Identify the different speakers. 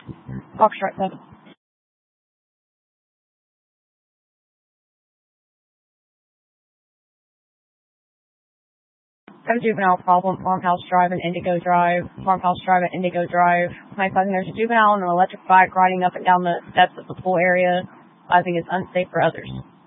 Speaker 1: Foxtrot 7. I have a juvenile problem. Farmhouse Drive and Indigo Drive. Farmhouse Drive and Indigo Drive. My cousin, there's a juvenile on an electric bike riding up and down the steps of the pool area. I think it's unsafe for others.